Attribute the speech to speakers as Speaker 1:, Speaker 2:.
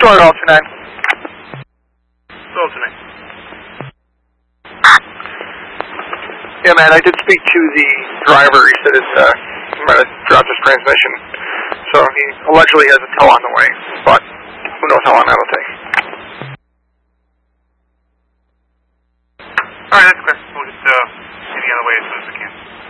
Speaker 1: Start all tonight.
Speaker 2: Still tonight.
Speaker 1: Yeah, man, I did speak to the driver. He said he might have dropped his transmission. So he allegedly has a tow on the way, but who knows how long that'll take.
Speaker 2: Alright, that's clear. We'll just get you on the way as soon as we can.